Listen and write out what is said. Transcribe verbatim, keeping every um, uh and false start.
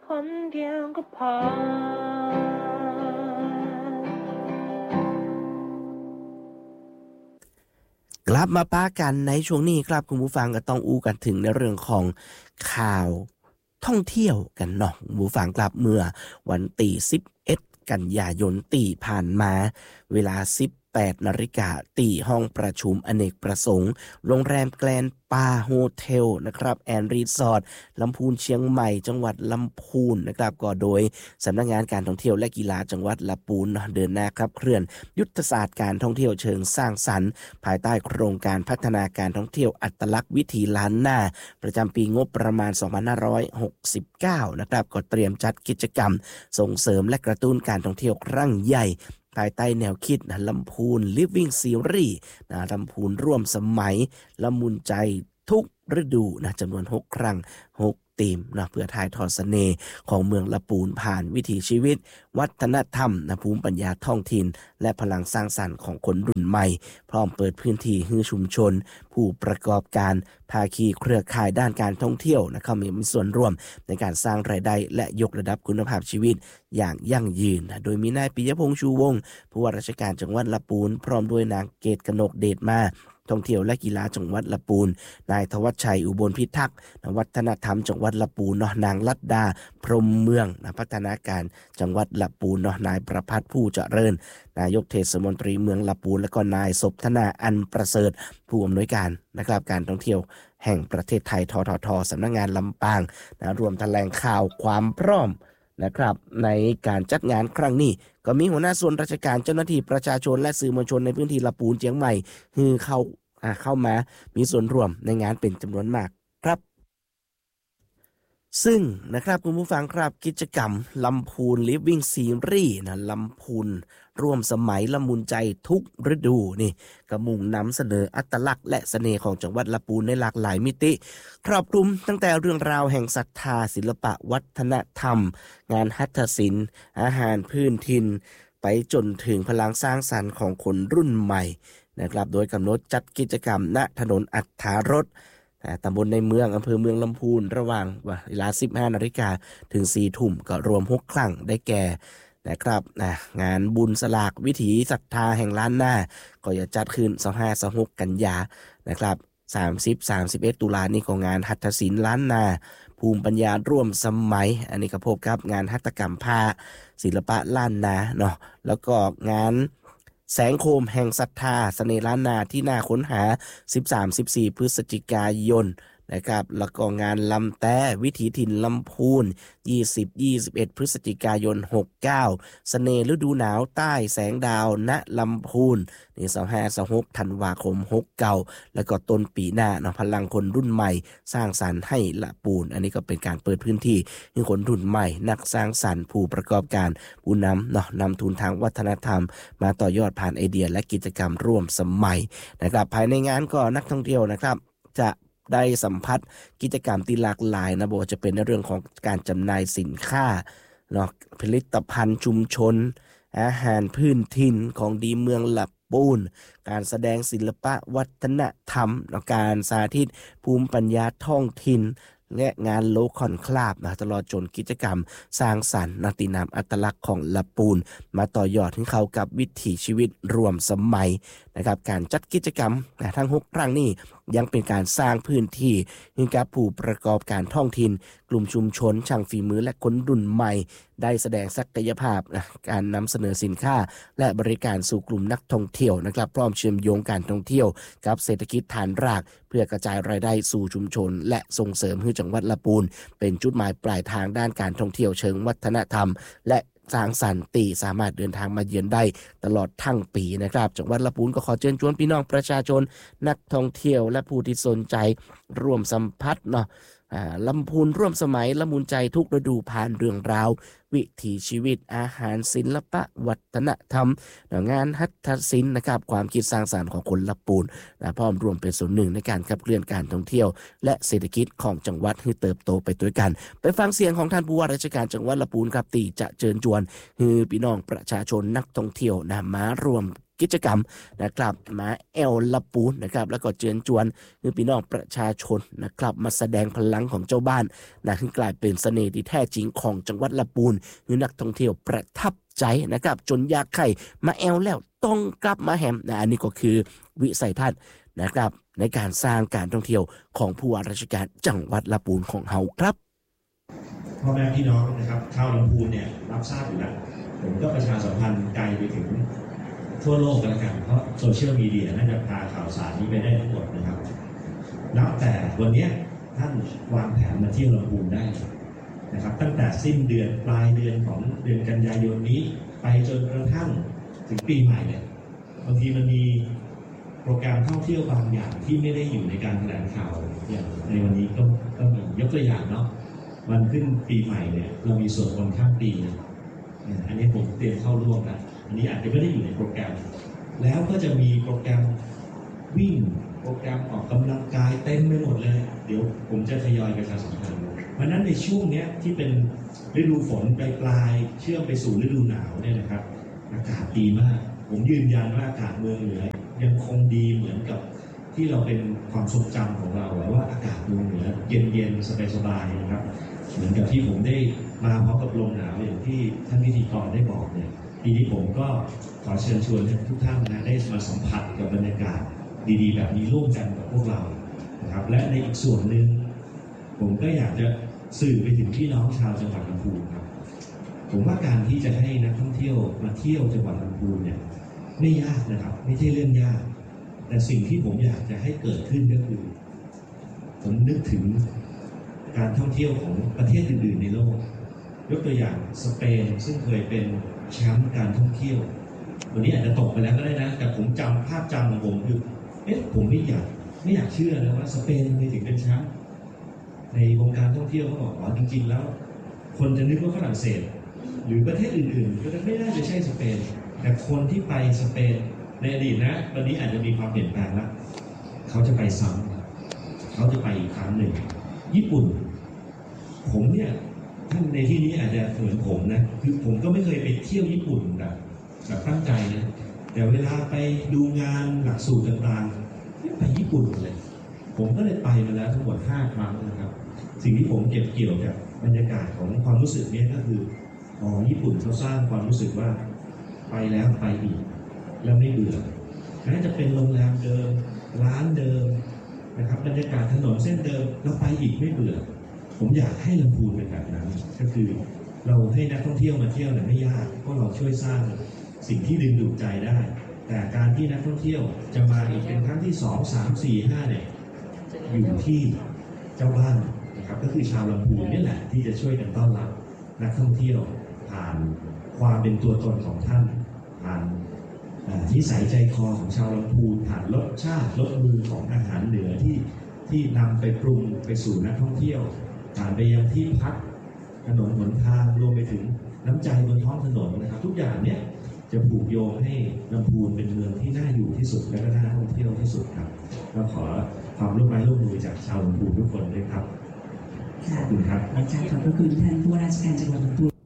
คนเดียวก็พอกลับมาป้ากันในช่วงนี้ครับคุณผู้ฟังก็ต้องอู้กันถึงในเรื่องของข่าวท่องเที่ยวกันเนาะคุณผู้ฟังกลับเมื่อวันที่สิบเอ็ดกันยายนที่ผ่านมาเวลาสิบแปดนาฬิกาที่ห้องประชุมอเนกประสงค์โรงแรมแกลนปาโฮเทลนะครับแอนด์รีสอร์ทลำพูนเชียงใหม่จังหวัดลำพูนนะครับก็โดยสำนักงานการท่องเที่ยวและกีฬาจังหวัดลำพูนเดินหน้าครับเคลื่อนยุทธศาสตร์การท่องเที่ยวเชิงสร้างสรรค์ภายใต้โครงการพัฒนาการท่องเที่ยวอัตลักษณ์วิถีล้านนาประจำปีงบประมาณสองพันห้าร้อยหกสิบเก้านะครับก็เตรียมจัดกิจกรรมส่งเสริมและกระตุ้นการท่องเที่ยวครั้งใหญ่ภายใต้แนวคิดนะลำพูน Living Series นะลำพูนร่วมสมัยละมุนใจทุกฤดูนะจำนวนหกครั้งหกธีมนะเพื่อถ่ายทอดเสน่ห์ของเมืองลำพูนผ่านวิถีชีวิตวัฒนธรรมนะภูมิปัญญาท้องถิ่นและพลังสร้างสรรค์ของคนรุ่นใหม่พร้อมเปิดพื้นที่ให้ชุมชนผู้ประกอบการภาคีเครือข่ายด้านการท่องเที่ยวนะเข้ามีส่วนร่วมในการสร้างรายได้และยกระดับคุณภาพชีวิตอย่างยั่งยืนนะโดยมีนายปิยพงษ์ชูวงศ์ผู้ว่าราชการจังหวัดลำพูนพร้อมด้วยนางเกตกนกเดชมาท่องเที่ยวและกีฬาจังหวัดลำพูนนายธวัชชัยอุบลพิทักษ์วัฒนธรรมจังหวัดลำพูนเนาะนางลัดดาพรหมเมืองนะพัฒนาการจังหวัดลำพูนเนาะนายประภัสผู้เจริญนายกเทศมนตรีเมืองลำพูนและก็นายศพธนาอันประเสริฐผู้อำนวยการนะครับการท่องเที่ยวแห่งประเทศไทยทททสำนักงานลำปางนะรวมแถลงข่าวความพร้อมนะครับในการจัดงานครั้งนี้ก็มีหัวหน้าส่วนราชการเจ้าหน้าที่ประชาชนและสื่อมวลชนในพื้นที่ลำพูนเชียงใหม่คือเข้าเข้ามามีส่วนร่วมในงานเป็นจำนวนมากครับซึ่งนะครับคุณผู้ฟังครับกิจกรรมลำพูน Living Series นะลำพูนร่วมสมัยละมุนใจทุกฤดูนี่กระมุ่งนำเสนออัตลักษณ์และเสน่ห์ของจังหวัดลำพูนในหลากหลายมิติครอบคลุมตั้งแต่เรื่องราวแห่งศรัทธาศิลปะวัฒนธรรมงานหัตถศิลป์อาหารพื้นถิ่นไปจนถึงพลังสร้างสรรค์ของคนรุ่นใหม่นะครับโดยกำหนดจัดกิจกรรมณถนนอัฏฐารสตำบลในเมืองอำเภอเมืองลำพูนระหว่างเวลา สิบห้านาฬิกา ถึง สี่ทุ่มก็รวมหกครั้งได้แก่นะครับงานบุญสลากวิถีศรัทธาแห่งล้านนาก็จะจัดขึ้นยี่สิบห้า ยี่สิบหกกันยานะครับสามสิบ สามสิบเอ็ดตุลานี่ก็งานหัตถศิลป์ล้านนาภูมิปัญญาร่วมสมัยอันนี้ก็พบกับงานหัตถกรรมผ้าศิลปะล้านนาเนาะแล้วก็งานแสงโคมแห่งศรัทธาเสน่ห์ล้านนาที่น่าค้นหา สิบสาม สิบสี่ พฤศจิกายนนะครับแล้วก็งานลำแต้วิถีถิ่นลำพูนยี่สิบ ยี่สิบเอ็ด พฤศจิกายนหกสิบเก้าเสน่ห์ฤดูหนาวใต้แสงดาวณลำพูนนี่ยี่สิบห้า ยี่สิบหกธันวาคมหกสิบเก้าแล้วก็ต้นปีหน้าเนาะพลังคนรุ่นใหม่สร้างสรรค์ให้ลำพูนอันนี้ก็เป็นการเปิดพื้นที่ให้คนรุ่นใหม่นักสร้างสรรค์ผู้ประกอบการผู้นำเนาะนำทุนทางวัฒนธรรมมาต่อยอดผ่านไอเดียและกิจกรรมร่วมสมัยนะครับภายในงานก็นักท่องเที่ยวนะครับจะได้สัมผัสกิจกรรมที่หลากหลายนะบอกว่าจะเป็นในเรื่องของการจำหน่ายสินค้าเนาะผลิตภัณฑ์ชุมชนอาหารพื้นถิ่นของดีเมืองลำพูนการแสดงศิลปะวัฒนธรรมการสาธิตภูมิปัญญาท้องถิ่นและงานโลคอนคลาบนะตลอดจนกิจกรรมสร้างสรรค์นาตินามอัตลักษณ์ของลำพูนมาต่อยอดให้เข้ากับวิถีชีวิตรวมสมัยนะครับการจัดกิจกรรมนะทั้งหกครั้งนี้ยังเป็นการสร้างพื้นที่ให้กับผู้ประกอบการท้องถิ่นกลุ่มชุมชนช่างฝีมือและคนรุ่นใหม่ได้แสดงศักยภาพนะการนำเสนอสินค้าและบริการสู่กลุ่มนักท่องเที่ยวนะครับพร้อมเชื่อมโยงการท่องเที่ยวกับเศรษฐกิจฐานรากเพื่อกระจายรายได้สู่ชุมชนและส่งเสริมให้จังหวัดลำพูนเป็นจุดหมายปลายทางด้านการท่องเที่ยวเชิงวัฒนธรรมและสร้างสรรค์ตีสามารถเดินทางมาเยือนได้ตลอดทั้งปีนะครับจังหวัดลำพูนก็ขอเชิญชวนพี่น้องประชาชนนักท่องเที่ยวและผู้ที่สนใจร่วมสัมผัสเนาะลำพูนร่วมสมัยละมุนใจทุกฤดูผ่านเรื่องราววิถีชีวิตอาหารศิลปะวัฒนธรรมงานหัตถศิลป์นะครับความคิดสร้างสรรค์ของคนลำพูนและพร้อมรวมเป็นส่วนหนึ่งในการขับเคลื่อนการท่องเที่ยวและเศรษฐกิจของจังหวัดให้เติบโตไปด้วยกันไปฟังเสียงของท่านผู้ว่าราชการจังหวัดลำพูนครับตีจะเชิญชวนให้พี่น้องประชาชนนักท่องเที่ยวนะมารวมกิจกรรมนะครับมาแอลลำพูนนะครับแล้วก็เชิญชวนคือพี่น้องประชาชนนะครับมาแสดงพลังของเจ้าบ้านนะให้กลายเป็นเสน่ห์ที่แท้จริงของจังหวัดลำพูนคือนักท่องเที่ยวประทับใจนะครับจนอยากใครมาแอลแล้วต้องกลับมาแฮมนะอันนี้ก็คือวิสัยทัศน์นะครับในการสร้างการท่องเที่ยวของผู้ว่าราชการจังหวัดลำพูนของเฮาครับพ่อแม่พี่น้องนะครับชาวลำพูนเนี่ยรับทราบอยู่แล้วผมก็ประชาสัมพันธ์ไกลไปถึงทั่วโลกกันแล้วกันเพราะโซเชียลมีเดียน่าจะพาข่าวสารนี้ไปได้ทั้งหมดนะครับนับแต่วันนี้ท่านวางแผนมาเที่ยวลำพูนได้นะครับตั้งแต่สิ้นเดือนปลายเดือนของเดือนกันยายนนี้ไปจนกระทั่งถึงปีใหม่เนี่ยบางทีมันมีโปรแกรมท่องเที่ยวบางอย่างที่ไม่ได้อยู่ในการแถลงข่าวอย่างในวันนี้ก็ก็มียกตัวอย่างเนาะวันขึ้นปีใหม่เนี่ยเรามีส่วนวันข้ามปีอันนี้ผมเตรียมเข้าร่วมนะอันนี้อาจจะไม่ได้อยู่ในโปรแกรมแล้วก็จะมีโปรแกรมวิ่งโปรแกรมออกกำลังกายเต็มไปหมดเลยเดี๋ยวผมจะทยอยประชาสัมพันธ์เพราะนั้นในช่วงนี้ที่เป็นฤดูฝนปลายปลายเชื่อมไปสู่ฤดูหนาวเนี่ยนะครับอากาศดีมากผมยืนยันว่าอากาศเมืองเหนือยังคงดีเหมือนกับที่เราเป็นความทรงจำของเราว่าอากาศเมืองเหนือเย็นๆสบายๆนะครับเหมือนกับที่ผมได้มาพร้อมกับลมหนาวอย่างที่ท่านพิธีกรได้บอกเนี่ยปีนี้ผมก็ขอเชิญชวนทุกท่านนะได้มาสัมผัสกับบรรยากาศดีๆแบบนี้ร่วมกันกับพวกเรานะครับและในอีกส่วนหนึ่งผมก็อยากจะสื่อไปถึงพี่น้องชาวจังหวัดลำพูนครับผมว่าการที่จะให้นักท่องเที่ยวมาเที่ยวจังหวัดลำพูนเนี่ยไม่ยากนะครับไม่ใช่เรื่องยากแต่สิ่งที่ผมอยากจะให้เกิดขึ้นก็คือผมนึกถึงการท่องเที่ยวของประเทศอื่นๆในโลกยกตัวอย่างสเปนซึ่งเคยเป็นแชมป์การท่องเที่ยววันนี้อาจจะตกไปแล้วก็ได้นะแต่ผมจำภาพจำของผมคือเอ๊ะผมไม่อยากไม่อยากเชื่อนะว่าสเปนเคยถึงเป็นแชมป์ในวงการท่องเที่ยวเขาบอกว่าจริงๆแล้วคนจะนึกว่าฝรั่งเศสหรือประเทศอื่นๆก็ไม่น่าจะใช่สเปนแต่คนที่ไปสเปนในอดีตนะวันนี้อาจจะมีความเปลี่ยนแปลงแล้วเขาจะไปซ้ำเขาจะไปอีกครั้งหนึ่งญี่ปุ่นผมเนี่ยท่านในที่นี้อาจจะเหมือนผมนะคือผมก็ไม่เคยไปเที่ยวญี่ปุ่นแบบแบบตั้งใจนะแต่เวลาไปดูงานหลักสูตรต่างๆไปญี่ปุ่นเลยผมก็เลยไปมาแล้วทั้งหมดห้าครั้งนะครับสิ่งที่ผมเก็บเกี่ยวกับบรรยากาศของความรู้สึกนี้ก็คืออ๋อญี่ปุ่นเขาสร้างความรู้สึกว่าไปแล้วไปอีกแล้วไม่เบื่อแม้จะเป็นโรงแรมเดิมร้านเดิมนะครับบรรยากาศถนนเส้นเดิมแล้วไปอีกไม่เบื่อผมอยากให้ลำพูนเป็นแบบนั้นก็คือเราให้นักท่องเที่ยวมาเที่ยวเนี่ยไม่ยากเพราะเราช่วยสร้างสิ่งที่ดึงดูดใจได้แต่การที่นักท่องเที่ยวจะมาอีกเป็นครั้งที่สองสามสี่ห้าเนี่ยอยู่ที่เจ้าบ้านนะครับก็คือชาวลำพูนนี่แหละที่จะช่วยกันต้อนรับนักท่องเที่ยวผ่านความเป็นตัวตนของท่านผ่านนิสัยใจคอของชาวลำพูนผ่านรสชาติรสมือของอาหารเหนือที่ที่นำไปปรุงไปสู่นักท่องเที่ยวผ่านไปยังที่พักถนนหนทางรวมไปถึงน้ำใจบนท้องถนนนะครับทุกอย่างเนี่ยจะผูกโยงให้ลำพูนเป็นเมืองที่น่าอยู่ที่สุดและก็น่าท่องเที่ยวที่สุดครับก็ขอความร่วมมือร่วมมือจากชาวลำพูนทุกคนด้วยครับขอบคุณครับอาจารย์ขอบพระคุณท่านผู้ว่าราชการจังหวัดลำพูน